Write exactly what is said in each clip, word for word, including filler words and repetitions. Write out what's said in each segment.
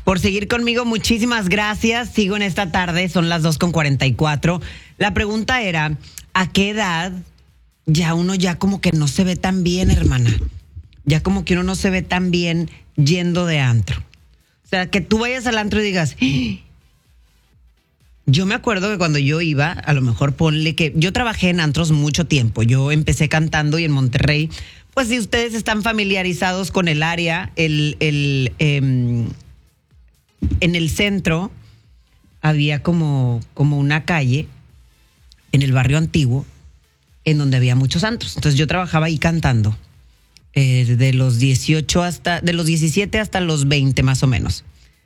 por seguir conmigo. Muchísimas gracias. Sigo en esta tarde, son las dos con cuarenta y cuatro. La pregunta era, ¿a qué edad ya uno ya como que no se ve tan bien, hermana? Ya como que uno no se ve tan bien yendo de antro. O sea, que tú vayas al antro y digas... ¡Ah! Yo me acuerdo que cuando yo iba, a lo mejor ponle que... Yo trabajé en antros mucho tiempo. Yo empecé cantando y en Monterrey... Pues si ustedes están familiarizados con el área, el, el, eh, en el centro había como, como una calle en el barrio antiguo en donde había muchos antros. Entonces yo trabajaba ahí cantando eh, de los dieciocho hasta, de los diecisiete hasta los veinte más o menos.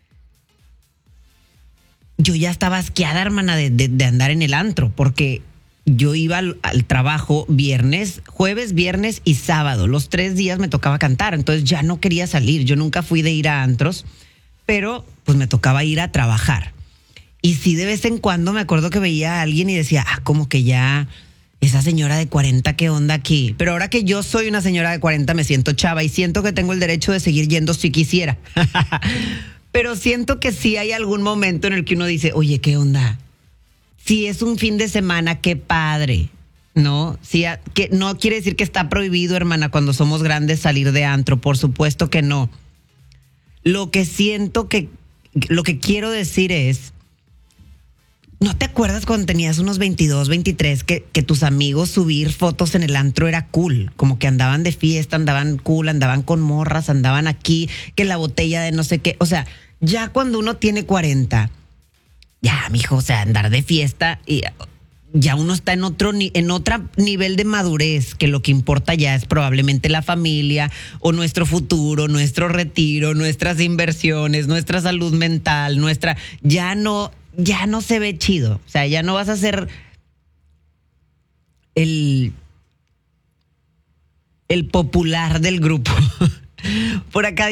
Yo ya estaba asqueada, hermana, de, de, de andar en el antro, porque yo iba al, al trabajo viernes, jueves, viernes y sábado. Los tres días me tocaba cantar, entonces ya no quería salir. Yo nunca fui de ir a antros, pero pues me tocaba ir a trabajar. Y sí, de vez en cuando me acuerdo que veía a alguien y decía, ah, como que ya esa señora de cuarenta, ¿qué onda aquí? Pero ahora que yo soy una señora de cuarenta me siento chava y siento que tengo el derecho de seguir yendo si quisiera. Pero siento que sí hay algún momento en el que uno dice, oye, ¿qué onda? Si es un fin de semana, qué padre, ¿no? Si a, que no quiere decir que está prohibido, hermana, cuando somos grandes salir de antro, por supuesto que no. Lo que siento que, lo que quiero decir es, ¿no te acuerdas cuando tenías unos veintidós, veintitrés, que, que tus amigos subir fotos en el antro era cool? Como que andaban de fiesta, andaban cool, andaban con morras, andaban aquí, que la botella de no sé qué. O sea, ya cuando uno tiene cuarenta... Ya, mijo, o sea, andar de fiesta y ya uno está en otro en otro nivel de madurez, que lo que importa ya es probablemente la familia o nuestro futuro, nuestro retiro, nuestras inversiones, nuestra salud mental, nuestra ya no ya no se ve chido, o sea, ya no vas a ser el el popular del grupo. Por acá